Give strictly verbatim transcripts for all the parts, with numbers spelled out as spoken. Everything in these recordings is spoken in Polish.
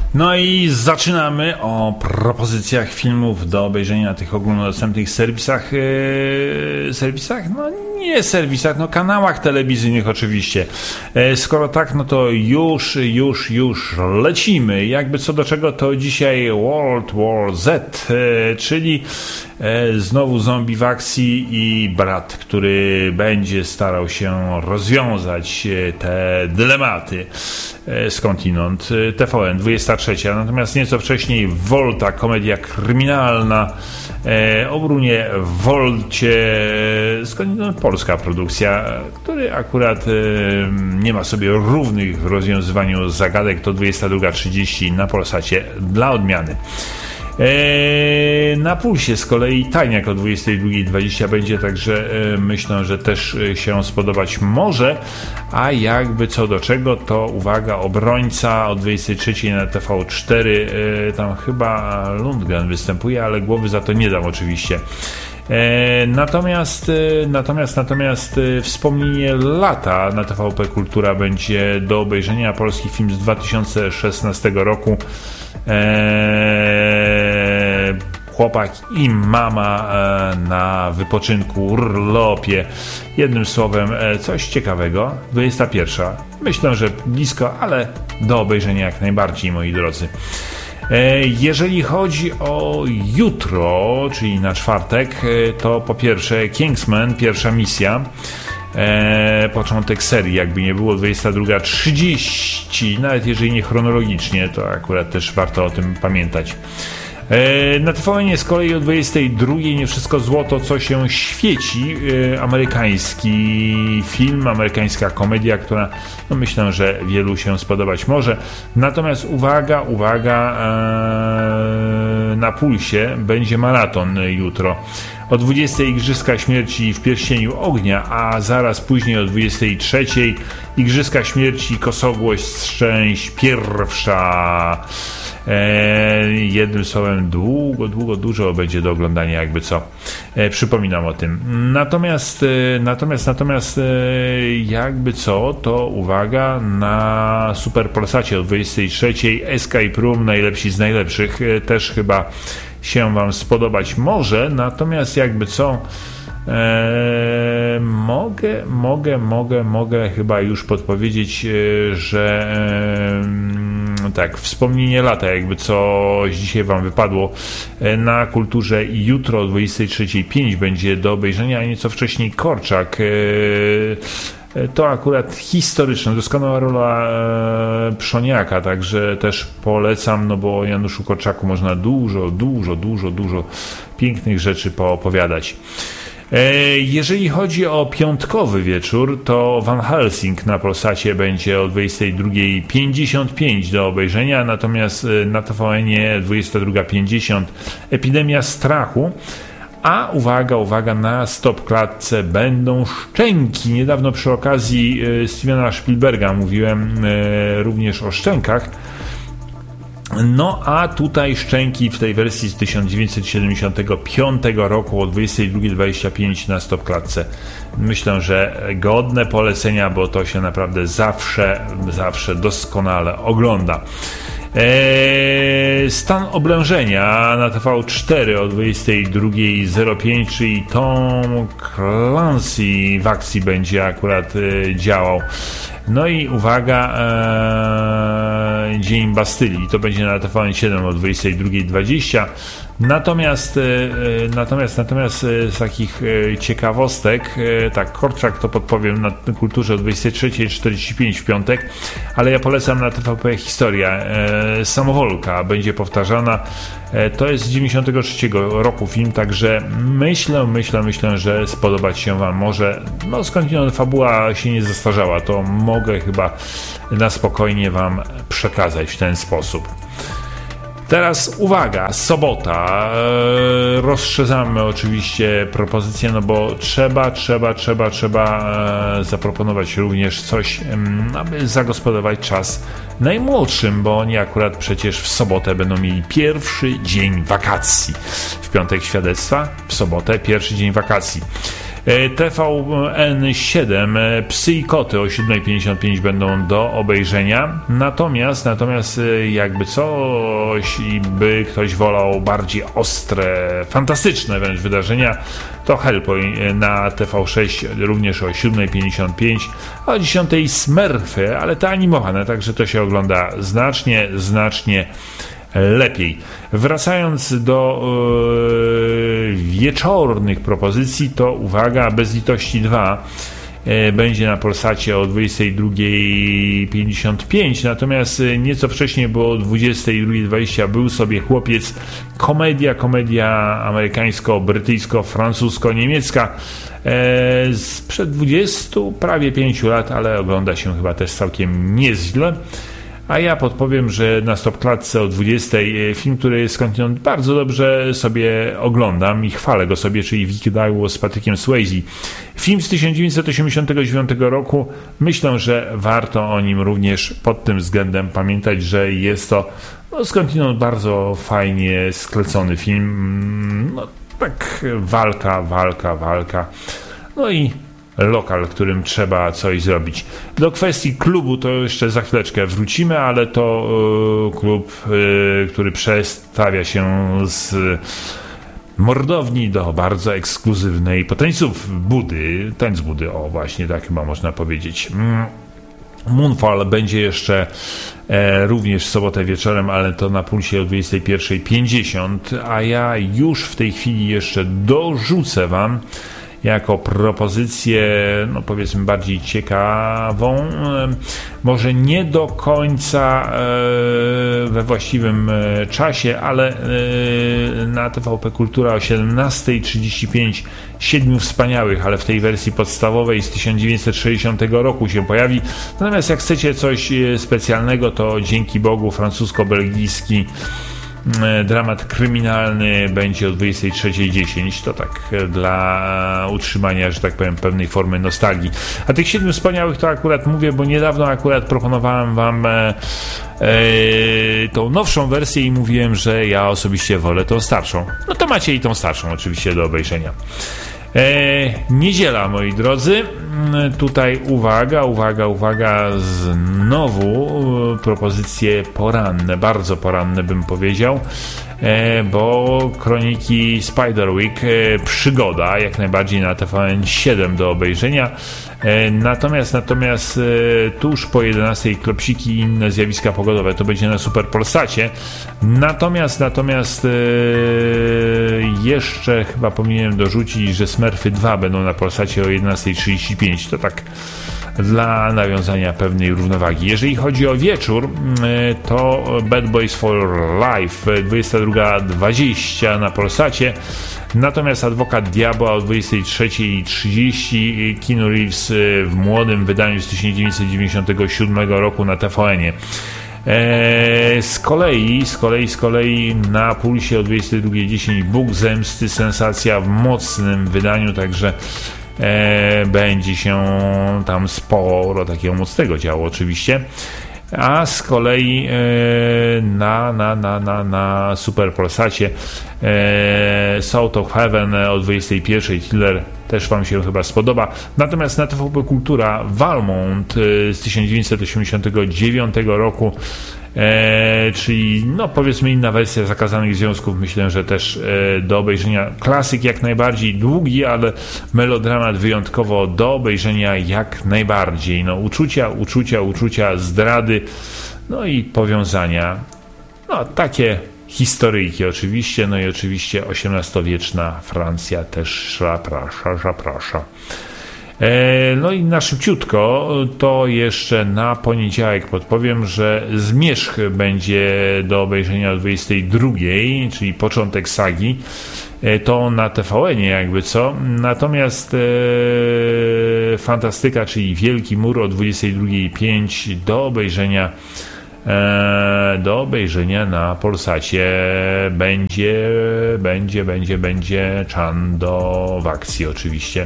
No i zaczynamy o propozycjach filmów do obejrzenia na tych ogólnodostępnych serwisach, yy, serwisach, no nie serwisach, no kanałach telewizyjnych oczywiście. Yy, skoro tak, no to już, już, już lecimy. Jakby co do czego, to dzisiaj World War Z, yy, czyli yy, znowu zombie w akcji i brat, który będzie starał się rozwiązać yy, te dylematy yy, skądinąd. Yy, T V N dwudziesta trzecia, natomiast nieco wcześniej Volta, komedia kryminalna e, o Brunie Wolcie, skądinąd polska produkcja, który akurat e, nie ma sobie równych w rozwiązywaniu zagadek. To dwudziesta druga trzydzieści na Polsacie dla odmiany. Na Pulsie z kolei Tajniak o dwudziestej drugiej dwadzieścia będzie, także myślę, że też się spodobać może, a jakby co do czego, to uwaga, Obrońca o dwudziestej trzeciej na T V cztery, tam chyba Lundgren występuje, ale głowy za to nie dam oczywiście. Natomiast, natomiast, natomiast wspomnienie lata na T V P Kultura będzie do obejrzenia, polski film z dwa tysiące szesnastego roku. Eee, chłopak i mama e, na wypoczynku, urlopie. Jednym słowem, e, coś ciekawego. dwudziesta pierwsza. Myślę, że blisko, ale do obejrzenia jak najbardziej, moi drodzy. E, jeżeli chodzi o jutro, czyli na czwartek, e, to po pierwsze Kingsman, pierwsza misja. Eee, początek serii, jakby nie było, dwudziesta druga trzydzieści, nawet jeżeli nie chronologicznie, to akurat też warto o tym pamiętać. Eee, na T V N z kolei o dwudziestej drugiej Nie wszystko złoto, co się świeci, eee, amerykański film, amerykańska komedia, która no myślę, że wielu się spodobać może. Natomiast uwaga, uwaga, eee, na Pulsie będzie maraton jutro. O dwudziestej Igrzyska Śmierci w Pierścieniu Ognia, a zaraz później o dwudziestej trzeciej Igrzyska Śmierci Kosogłość Strzęść pierwsza. Eee, jednym słowem długo, długo, dużo będzie do oglądania, jakby co. Eee, przypominam o tym. Natomiast, e, natomiast, natomiast e, jakby co, to uwaga, na Super Polsacie o dwudziestej trzeciej Escape Room, najlepsi z najlepszych, e, też chyba się wam spodobać może, natomiast jakby co, e, mogę, mogę, mogę, mogę chyba już podpowiedzieć, e, że e, tak, wspomnienie lata, jakby coś dzisiaj wam wypadło e, na Kulturze i jutro o dwudziestej trzeciej pięć będzie do obejrzenia, a nieco wcześniej Korczak. E, To akurat historyczna, doskonała rola e, Przoniaka, także też polecam, no bo o Januszu Korczaku można dużo, dużo, dużo, dużo pięknych rzeczy poopowiadać. E, jeżeli chodzi o piątkowy wieczór, to Van Helsing na Polsacie będzie o dwudziestej drugiej pięćdziesiąt pięć do obejrzenia, natomiast na T V N dwudziesta druga pięćdziesiąt Epidemia strachu. A uwaga, uwaga, na stopklatce będą Szczęki. Niedawno przy okazji e, Stevena Spielberga mówiłem e, również o Szczękach. No a tutaj Szczęki w tej wersji z tysiąc dziewięćset siedemdziesiątego piątego roku o dwudziestej drugiej dwadzieścia pięć na stopklatce. Myślę, że godne polecenia, bo to się naprawdę zawsze, zawsze doskonale ogląda. Eee, stan oblężenia na T V cztery o dwudziestej drugiej zero pięć, czyli Tom Clancy w akcji będzie akurat e, działał. No i uwaga, e, Dzień Bastylii, to będzie na T V N siedem o dwudziestej drugiej dwadzieścia. Natomiast, e, natomiast, natomiast z takich e, ciekawostek, e, tak, Korczak to podpowiem na Kulturze o dwudziestej trzeciej czterdzieści pięć w piątek, ale ja polecam na T V P Historia. E, Samowolka będzie powtarzana. E, to jest z dziewięćdziesiątego trzeciego roku film, także myślę, myślę, myślę, że spodobać się wam może. No skądinąd fabuła się nie zastarzała, to mogę chyba na spokojnie wam przekazać w ten sposób. Teraz uwaga, sobota, eee, rozszerzamy oczywiście propozycję, no bo trzeba, trzeba, trzeba, trzeba e, zaproponować również coś, em, aby zagospodarować czas najmłodszym, bo oni akurat przecież w sobotę będą mieli pierwszy dzień wakacji. W piątek świadectwa, w sobotę pierwszy dzień wakacji. T V N siedem, Psy i koty o siódma pięćdziesiąt pięć będą do obejrzenia. Natomiast, natomiast jakby coś i by ktoś wolał bardziej ostre, fantastyczne wręcz wydarzenia, to Hellboy na T V sześć również o siódma pięćdziesiąt pięć, a o dziesiątej Smurfy, ale te animowane, także to się ogląda znacznie, znacznie lepiej. Wracając do yy, wieczornych propozycji, to uwaga, Bez litości dwa yy, będzie na Polsacie o dwudziestej drugiej pięćdziesiąt pięć, natomiast yy, nieco wcześniej, bo o dwudziestej drugiej dwadzieścia był sobie Chłopiec, komedia, komedia amerykańsko-brytyjsko-francusko-niemiecka yy, sprzed dwudziestu prawie pięciu lat, ale ogląda się chyba też całkiem nieźle. A ja podpowiem, że na Stopklatce o dwudziestej film, który skądinąd bardzo dobrze sobie oglądam i chwalę go sobie, czyli Wikidajło z Patrykiem Swayze. Film z tysiąc dziewięćset osiemdziesiątego dziewiątego roku. Myślę, że warto o nim również pod tym względem pamiętać, że jest to no, skądinąd bardzo fajnie sklecony film. No tak, walka, walka, walka. No i lokal, którym trzeba coś zrobić. Do kwestii klubu to jeszcze za chwileczkę wrócimy, ale to y, klub, y, który przestawia się z mordowni do bardzo ekskluzywnej po tańców Budy, tańc Budy, o właśnie tak chyba można powiedzieć. Mm. Moonfall będzie jeszcze e, również w sobotę wieczorem, ale to na Pulsie o dwudziestej pierwszej pięćdziesiąt, a ja już w tej chwili jeszcze dorzucę wam jako propozycję, no powiedzmy bardziej ciekawą, może nie do końca we właściwym czasie, ale na T V P Kultura o siedemnasta trzydzieści pięć Siedmiu wspaniałych, ale w tej wersji podstawowej z tysiąc dziewięćset sześćdziesiątego roku się pojawi. Natomiast jak chcecie coś specjalnego, to dzięki Bogu francusko-belgijski dramat kryminalny będzie o dwudziestej trzeciej dziesięć. To tak dla utrzymania, że tak powiem, pewnej formy nostalgii. A tych Siedmiu wspaniałych to akurat mówię, bo niedawno akurat proponowałem wam e, e, tą nowszą wersję i mówiłem, że ja osobiście wolę tą starszą. No to macie i tą starszą oczywiście do obejrzenia. E, niedziela, moi drodzy. Tutaj uwaga, uwaga, uwaga, znowu propozycje poranne, bardzo poranne bym powiedział, e, bo Kroniki Spiderwick, e, przygoda, jak najbardziej na T V N siedem do obejrzenia. E, natomiast natomiast e, tuż po jedenastej Klopsiki i inne zjawiska pogodowe, to będzie na Super Polsacie. Natomiast natomiast e, jeszcze chyba powinienem dorzucić, że Smurfy dwa będą na Polsacie o jedenasta trzydzieści pięć. To tak dla nawiązania pewnej równowagi. Jeżeli chodzi o wieczór, to Bad Boys for Life dwudziesta druga dwadzieścia na Polsacie. Natomiast Adwokat Diabła o dwudziestej trzeciej trzydzieści Keanu Reeves w młodym wydaniu z tysiąc dziewięćset dziewięćdziesiątego siódmego roku na T V N-ie. Eee, z kolei, z kolei, z kolei na Pulsie o dwudziestej drugiej dziesięć Bóg Zemsty, sensacja w mocnym wydaniu, także e, będzie się tam sporo takiego mocnego działo oczywiście. A z kolei e, na, na, na, na, na Super Polsacie e, South of Heaven o dwudziestej pierwszej Thriller też wam się chyba spodoba. Natomiast na T V P Kultura Valmont e, z tysiąc dziewięćset osiemdziesiątego dziewiątego roku, e, czyli no powiedzmy inna wersja Zakazanych Związków, myślę, że też e, do obejrzenia. Klasyk jak najbardziej, długi, ale melodramat wyjątkowo do obejrzenia jak najbardziej. No uczucia, uczucia, uczucia, zdrady, no i powiązania. No takie historyjki oczywiście, no i oczywiście osiemnastowieczna Francja też zaprasza, zaprasza. E, no i na szybciutko to jeszcze na poniedziałek podpowiem, że Zmierzch będzie do obejrzenia o dwudziestej drugiej, czyli początek sagi. E, to na T V N-ie jakby co. Natomiast e, Fantastyka, czyli Wielki Mur o dwudziestej drugiej pięć do obejrzenia do obejrzenia na Polsacie. Będzie, będzie, będzie, będzie Czando w akcji oczywiście.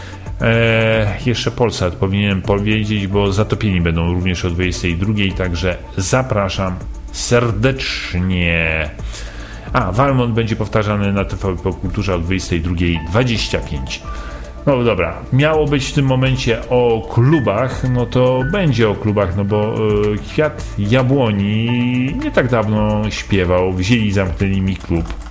E, jeszcze Polsat powinienem powiedzieć, bo Zatopieni będą również o dwudziestej drugiej, także zapraszam serdecznie. A, Valmont będzie powtarzany na T V P Kulturze o dwudziestej drugiej dwadzieścia pięć. No dobra, miało być w tym momencie o klubach, no to będzie o klubach, no bo y, Kwiat Jabłoni nie tak dawno śpiewał, wzięli, zamknęli mi klub.